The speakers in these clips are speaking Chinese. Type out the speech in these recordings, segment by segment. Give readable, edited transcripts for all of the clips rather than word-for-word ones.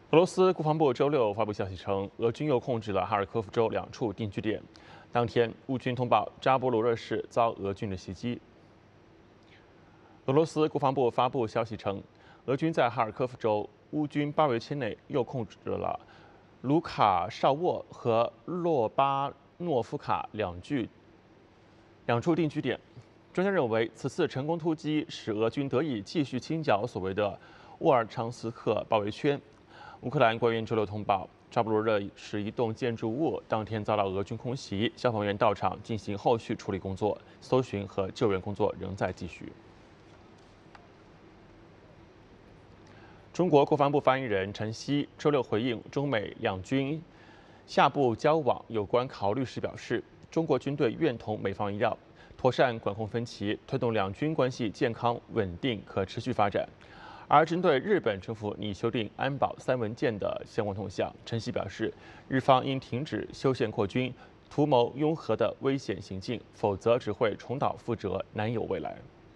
俄罗斯国防部周六发布消息称，俄军又控制了哈尔科夫州2处定居点。当天，乌军通报扎波罗热市遭俄军的袭击。俄罗斯国防部发布消息称，俄军在哈尔科夫州乌军包围圈内又控制了卢卡绍沃和洛巴诺夫卡两处定居点。专家认为，此次成功突击使俄军得以继续清剿所谓的沃尔昌斯克包围圈。乌克兰官员周六通报，扎波罗热市一栋建筑物当天遭到俄军空袭，消防员到场进行后续处理工作，搜寻和救援工作仍在继续。中国国防部发言人陈希周六回应中美两军下部交往有关考虑时表示，中国军队愿同美方一道，妥善管控分歧，推动两军关系健康、稳定、可持续发展。而针对日本政府拟修订安保3文件的相关动向，陈希表示，日方应停止修宪扩军、图谋拥核的危险行径，否则只会重蹈覆辙，难有未来。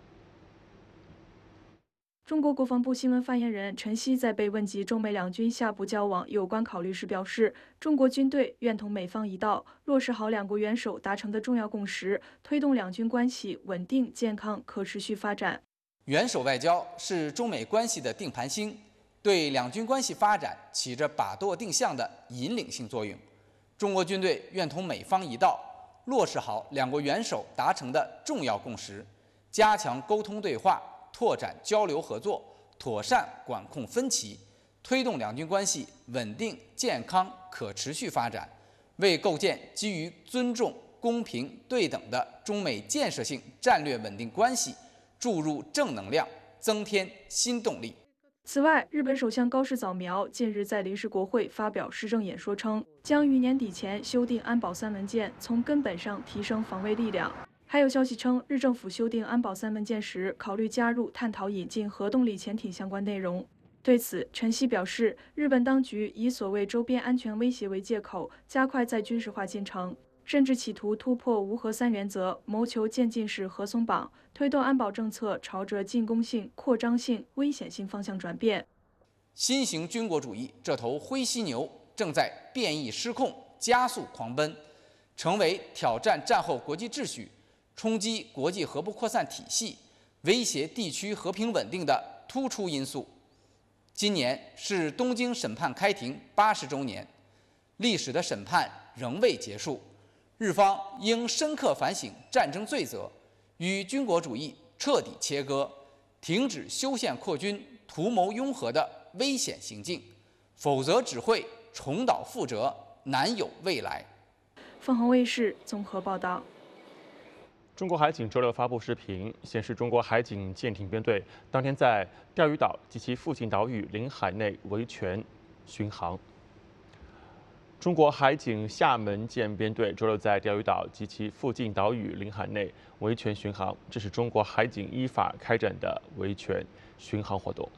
中国国防部新闻发言人陈希在被问及中美两军下部交往有关考虑时表示，中国军队愿同美方一道，落实好两国元首达成的重要共识，推动两军关系稳定、健康、可持续发展。 元首外交是中美关系的定盘星，对两军关系发展起着把舵定向的引领性作用。中国军队愿同美方一道，落实好两国元首达成的重要共识，加强沟通对话，拓展交流合作，妥善管控分歧，推动两军关系稳定、健康、可持续发展，为构建基于尊重、公平、对等的中美建设性战略稳定关系注入正能量，增添新动力。 此外，日本首相高市早苗近日在临时国会发表施政演说称，将于年底前修订安保3文件，从根本上提升防卫力量。还有消息称，日政府修订安保3文件时，考虑加入探讨引进核动力潜艇相关内容。对此，陈希表示，日本当局以所谓周边安全威胁为借口，加快再军事化进程，甚至企图突破无核3原则，谋求渐进式核松绑，推动安保政策朝着进攻性、扩张性、危险性方向转变。 新型军国主义这头灰犀牛正在变异失控、加速狂奔，成为挑战战后国际秩序、冲击国际核不扩散体系、威胁地区和平稳定的突出因素。今年是东京审判开庭80周年，历史的审判仍未结束。日方应深刻反省战争罪责，与军国主义彻底切割，停止修宪扩军、图谋拥核的危险行径，否则只会重蹈覆辙，难有未来。 凤凰卫视综合报道。 中国海警周六发布视频，显示中国海警舰艇编队当天在钓鱼岛及其附近岛屿领海内维权巡航。中国海警厦门舰编队周六在钓鱼岛及其附近岛屿领海内维权巡航，这是中国海警依法开展的维权巡航活动。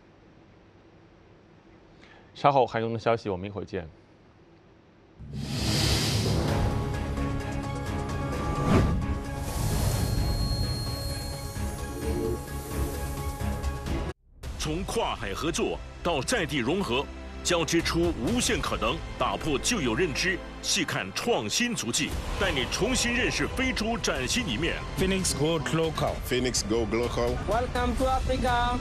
稍后海洋的消息，我们一会儿见。 从跨海合作到在地融合，交织出无限可能，打破旧有认知，细看创新足迹，带你重新认识非洲崭新一面。 Phoenix Go Global. Phoenix Go Global. Welcome to Africa.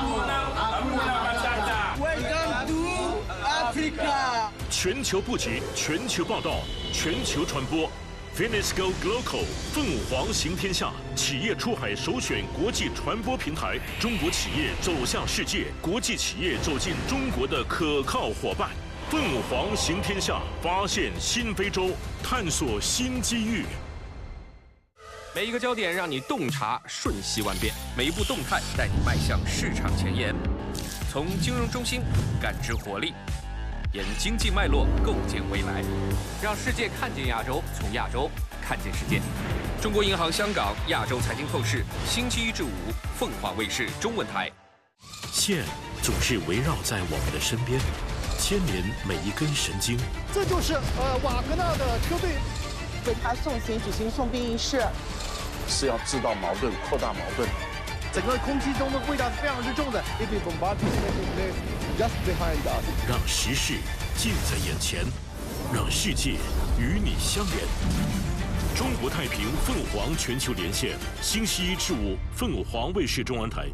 Welcome to Africa. 全球布局，全球报道，全球传播。Phoenix Go Global 凤凰行天下，企业出海首选国际传播平台，中国企业走向世界，国际企业走进中国的可靠伙伴。凤凰行天下，发现新非洲，探索新机遇。 每一个焦点让你洞察瞬息万变，每一步动态带你迈向市场前沿。从金融中心感知活力，沿经济脉络构建未来，让世界看见亚洲，从亚洲看见世界。中国银行香港亚洲财经透视，星期1至5，凤凰卫视中文台。 线总是围绕在我们的身边，牵连每一根神经。 这就是瓦格纳的车队为他送行举行送殡仪式， 是要制造矛盾、扩大矛盾， 整个空气中的味道是非常之重的。It is bombarding just behind us。 让时事近在眼前，让世界与你相连。中国太平凤凰全球连线，星期一至五，凤凰卫视中文台。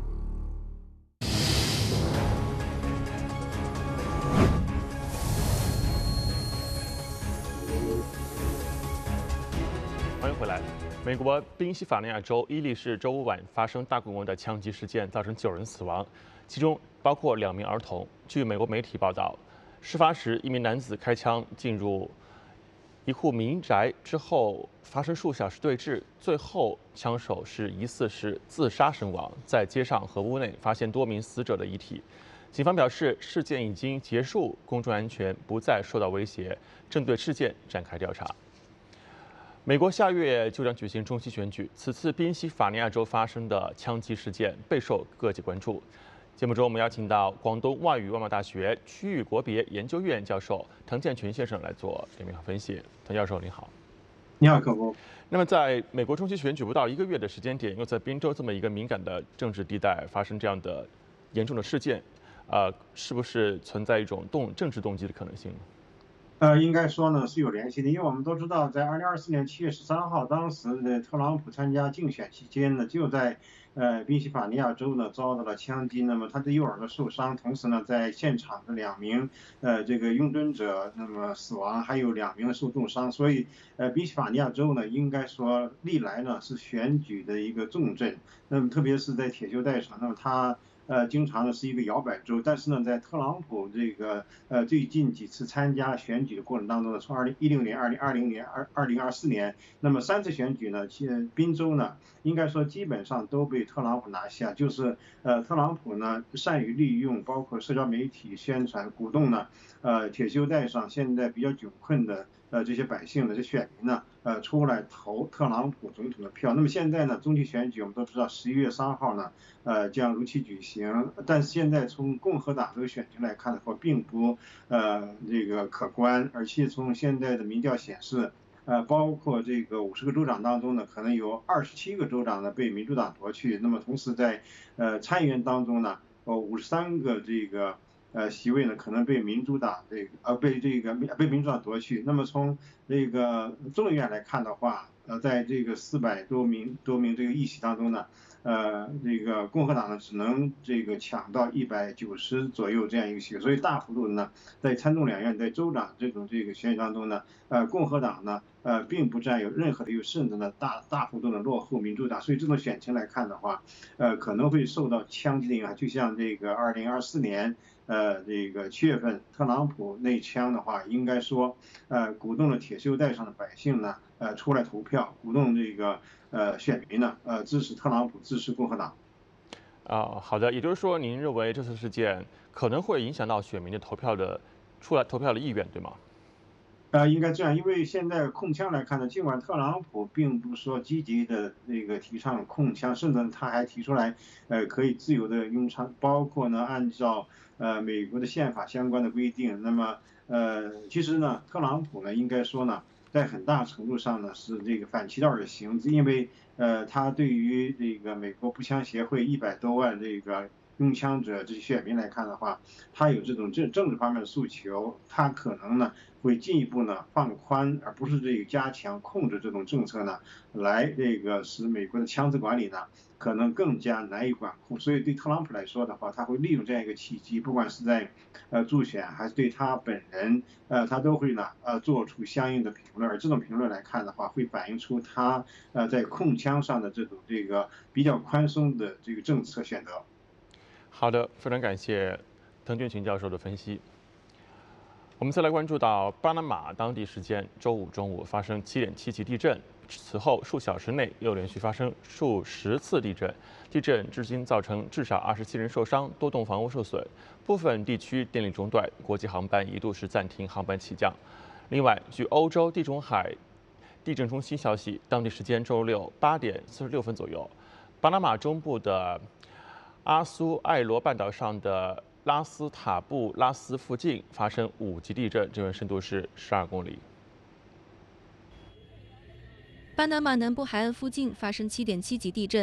欢迎回来。美国宾夕法尼亚州伊利市周五晚发生大规模的枪击事件，造成9人死亡，其中包括2名儿童。据美国媒体报道，事发时一名男子开枪进入一户民宅之后发生数小时对峙，最后枪手疑似是自杀身亡，在街上和屋内发现多名死者的遗体。警方表示，事件已经结束，公众安全不再受到威胁，正对事件展开调查。美国下月就将举行中期选举，此次宾夕法尼亚州发生的枪击事件备受各界关注。节目中，我们邀请到广东外语外贸大学区域国别研究院教授滕建群先生来做点评和分析。滕教授，您好。 你好，可不。 那么，在美国中期选举不到1个月的时间点，又在宾州这么一个敏感的政治地带发生这样的严重的事件，是不是存在一种政治动机的可能性呢？ 应该说呢是有联系的，因为我们都知道，在2024年7月13号，当时的特朗普参加竞选期间呢，就在宾夕法尼亚州呢遭到了枪击，那么他的右耳朵受伤，同时呢在现场的2名这个拥趸者那么死亡，还有2名受重伤，所以宾夕法尼亚州呢应该说历来呢是选举的一个重镇，那么特别是在铁锈带上，那么它经常呢是一个摇摆州，但是呢，在特朗普这个最近几次参加选举的过程当中呢，从2016年、2020年、2024年，那么3次选举呢，宾州呢，应该说基本上都被特朗普拿下，就是特朗普呢善于利用包括社交媒体宣传，鼓动呢铁锈带上现在比较窘困的这些百姓的这选民呢出来投特朗普总统的票。那么现在呢，中期选举我们都知道11月3号呢将如期举行，但是现在从共和党这个选情来看的话，并不这个可观，而且从现在的民调显示，包括这个50个州长当中呢，可能有27个州长呢被民主党夺去，那么同时在参议员当中呢，53个这个席位呢可能被民主党被民主党夺去。那么从这个众议院来看的话，在这个400多名这个议席当中呢，这个共和党呢只能这个抢到190左右这样一个席位，所以大幅度呢在参众两院在州长这个选举当中呢，共和党呢并不占有任何的优势，甚至呢大幅度的落后民主党，所以这种选情来看的话，可能会受到枪击的影响，就像这个2024年。这个7月份特朗普那枪的话，应该说鼓动了铁锈带上的百姓呢出来投票，鼓动这个选民呢支持特朗普，支持共和党。 好的，也就是说，您认为这次事件可能会影响到选民的出来投票的意愿，对吗？ 应该这样，因为现在控枪来看呢，尽管特朗普并不说积极的这个提倡控枪，甚至他还提出来，可以自由的用枪，包括呢按照美国的宪法相关的规定。那么其实呢，特朗普呢应该说呢，在很大程度上呢是这个反其道而行之，因为他对于这个美国步枪协会100多万这个拥枪者这些选民来看的话，他有这种政治方面的诉求，他可能呢会进一步呢放宽，而不是这个加强控制这种政策呢，来这个使美国的枪支管理呢可能更加难以管控。所以对特朗普来说的话，他会利用这样一个契机，不管是在助选还是对他本人，他都会呢做出相应的评论，而这种评论来看的话，会反映出他在控枪上的这种这个比较宽松的这个政策选择。 好的，非常感谢滕建群教授的分析。我们再来关注到巴拿马当地时间周五中午发生7.7级地震，此后数小时内又连续发生数十次地震，地震至今造成至少27人受伤，多栋房屋受损，部分地区电力中断，国际航班一度是暂停航班起降。另外，据欧洲地中海地震中心消息，当地时间周六8点46分左右，巴拿马中部的阿苏艾罗半岛上的拉斯塔布拉斯附近发生5级地震，震源深度是12公里。 巴拿马南部海岸附近发生7.7级地震，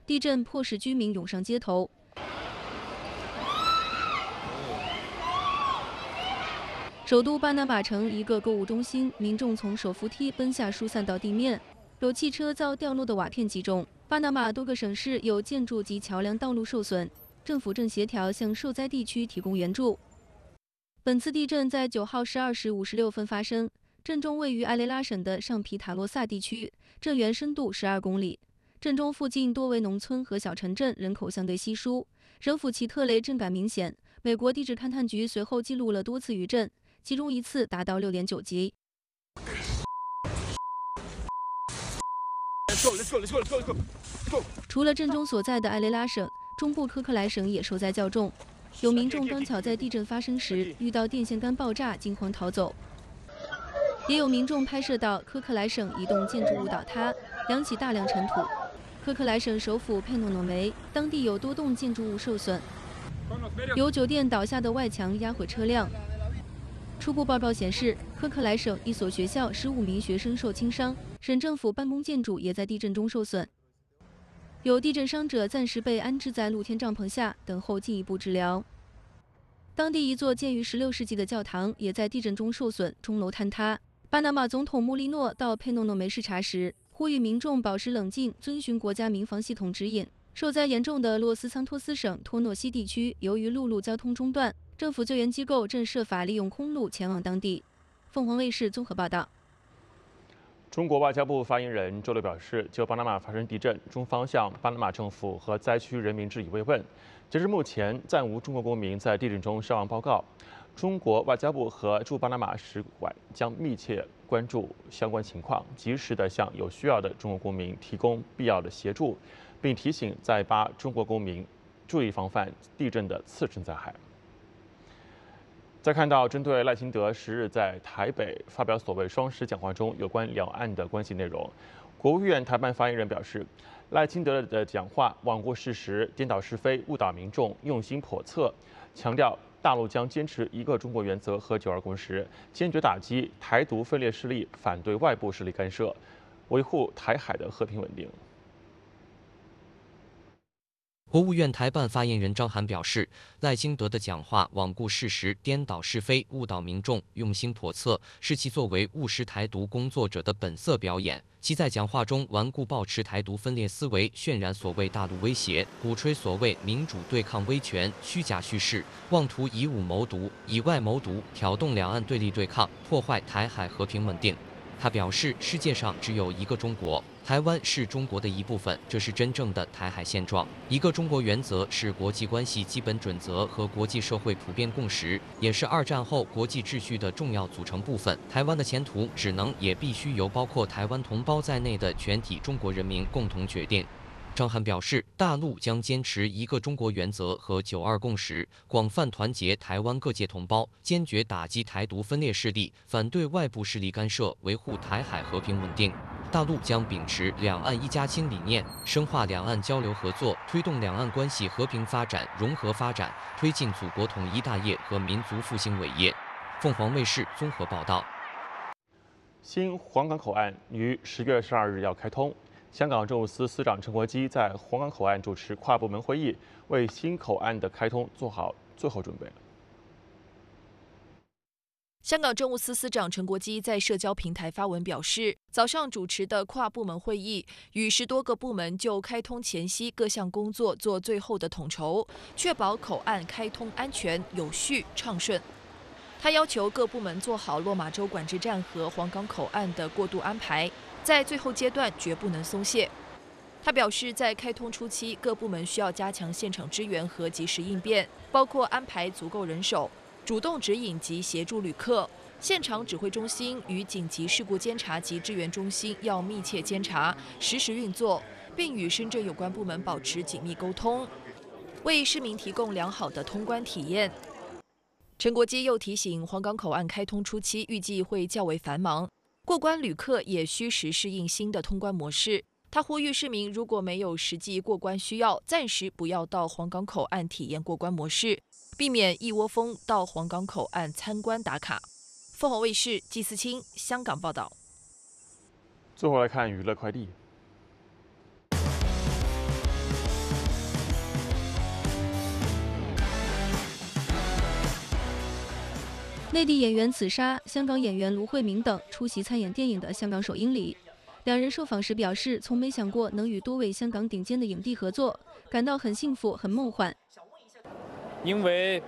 地震迫使居民涌上街头。首都巴拿马城一个购物中心，民众从手扶梯奔下，疏散到地面，有汽车遭掉落的瓦片击中。巴拿马多个省市有建筑及桥梁道路受损，政府正协调向受灾地区提供援助。本次地震在9号12时56分发生，震中位于埃雷拉省的上皮塔洛萨地区，震源深度12公里。震中附近多为农村和小城镇，人口相对稀疏。省府奇特雷震感明显。美国地质勘探局随后记录了多次余震，其中一次达到6.9级。除了震中所在的埃雷拉省，中部科克莱省也受灾较重。有民众刚巧在地震发生时遇到电线杆爆炸，惊慌逃走。也有民众拍摄到科克莱省一栋建筑物倒塌，扬起大量尘土。科克莱省首府佩诺诺梅，当地有多栋建筑物受损，有酒店倒下的外墙压毁车辆。初步报告显示，科克莱省一所学校15名学生受轻伤，省政府办公建筑也在地震中受损。有地震伤者暂时被安置在露天帐篷下，等候进一步治疗。当地一座建于16世纪的教堂也在地震中受损，钟楼坍塌。巴拿马总统穆利诺到佩诺诺梅视察时，呼吁民众保持冷静，遵循国家民防系统指引。受灾严重的洛斯桑托斯省托诺西地区，由于陆路交通中断，政府救援机构正设法利用空路前往当地。凤凰卫视综合报道。 中国外交部发言人周六表示，就巴拿马发生地震，中方向巴拿马政府和灾区人民致以慰问。截至目前，暂无中国公民在地震中伤亡报告。中国外交部和驻巴拿马使馆将密切关注相关情况，及时地向有需要的中国公民提供必要的协助，并提醒在巴中国公民注意防范地震的次生灾害。再看到针对赖清德10日在台北发表所谓双十讲话中有关两岸的关系内容，国务院台办发言人表示，赖清德的讲话罔顾事实、颠倒是非、误导民众、用心叵测，强调大陆将坚持一个中国原则和9·2共识，坚决打击台独分裂势力，反对外部势力干涉，维护台海的和平稳定。 国务院台办发言人张涵表示，赖清德的讲话罔顾事实、颠倒是非、误导民众、用心叵测，是其作为务实台独工作者的本色表演。其在讲话中顽固抱持台独分裂思维，渲染所谓大陆威胁，鼓吹所谓民主对抗威权，虚假叙事，妄图以武谋独、以外谋独，挑动两岸对立对抗，破坏台海和平稳定。他表示，世界上只有一个中国，台湾是中国的一部分，这是真正的台海现状。一个中国原则是国际关系基本准则和国际社会普遍共识，也是2战后国际秩序的重要组成部分。台湾的前途只能也必须由包括台湾同胞在内的全体中国人民共同决定。张涵表示，大陆将坚持一个中国原则和9·2共识，广泛团结台湾各界同胞，坚决打击台独分裂势力，反对外部势力干涉，维护台海和平稳定。大陆将秉持两岸一家亲理念，深化两岸交流合作，推动两岸关系和平发展、融合发展，推进祖国统一大业和民族复兴伟业。凤凰卫视综合报道。 新黄港口岸于10月12日要开通。香港政务司司长陈国基在黄港口岸主持跨部门会议，为新口岸的开通做好最后准备。 香港政务司司长陈国基在社交平台发文表示，早上主持的跨部门会议，与10多个部门就开通前夕各项工作做最后的统筹，确保口岸开通安全、有序、畅顺。他要求各部门做好落马洲管制站和黄港口岸的过渡安排，在最后阶段绝不能松懈。他表示，在开通初期，各部门需要加强现场支援和及时应变，包括安排足够人手，主动指引及协助旅客。现场指挥中心与紧急事故监察及支援中心要密切监察、实时运作，并与深圳有关部门保持紧密沟通，为市民提供良好的通关体验。陈国基又提醒，黄港口岸开通初期预计会较为繁忙，过关旅客也需时适应新的通关模式。他呼吁市民如果没有实际过关需要，暂时不要到黄港口岸体验过关模式，避免一窝蜂到黄港口岸参观打卡。凤凰卫视季思清香港报道。 最后来看娱乐快递。 内地演员紫砂、香港演员卢慧明等出席参演电影的香港首映礼。两人受访时表示，从没想过能与多位香港顶尖的影帝合作，感到很幸福、很梦幻。 因为，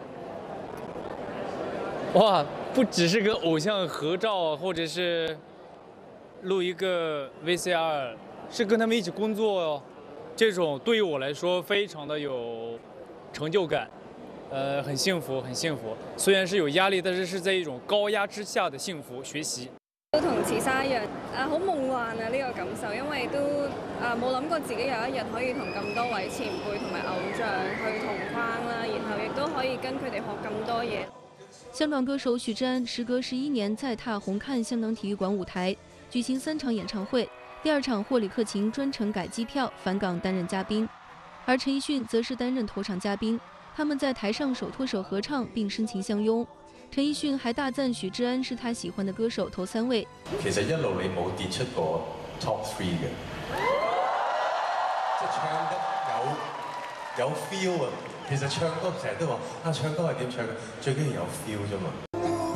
哇，不只是跟偶像合照，或者是录一个 VCR， 是跟他们一起工作，这种对于我来说非常的有成就感。很幸福，很幸福。雖然是有壓力，但是是在一種高壓之下的幸福學習。 都同紫砂一樣，好夢幻啊！呢個感受，因為都冇諗過自己有一日可以同咁多位前輩同埋偶像去同框啦，然後亦都可以跟佢哋學咁多嘢。 香港歌手許志安時隔11年再踏紅磡香港體育館舞台，舉行3場演唱會，第2場獲李克勤專程改機票返港擔任嘉賓，而陳奕迅則是擔任頭場嘉賓。他們在台上手拖手合唱並深情相擁，陳奕迅還大讚許志安是他喜歡的歌手頭3位。 其實一路你冇跌出過 top 3嘅，即係唱得有 feel 啊！其實唱歌成日都話唱歌係點唱嘅，最緊要有 feel 啫嘛。